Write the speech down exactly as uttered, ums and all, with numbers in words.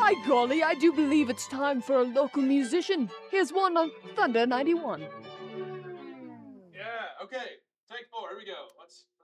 By golly, I do believe it's time for a local musician. Here's one on Thunder ninety-one. Yeah, okay. Take four, here we go. Let's